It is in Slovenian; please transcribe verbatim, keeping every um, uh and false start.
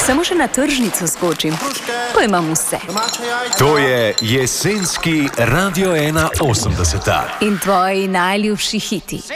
Samo še na tržnico skočim, pa imam vse. To je jesenski Radio ena osemdeset. In tvoji najljubši hiti.